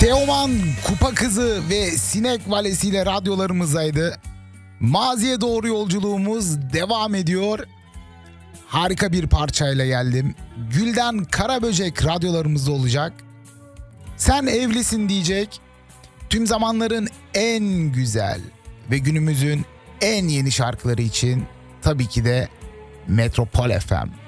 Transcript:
Teoman, Kupa Kızı ve Sinek Valesi ile radyolarımızdaydı. Maziye doğru yolculuğumuz devam ediyor. Harika bir parçayla geldim. Gülden Karaböcek radyolarımızda olacak. Sen evlisin diyecek. Tüm zamanların en güzel ve günümüzün en yeni şarkıları için tabii ki de Metropol FM.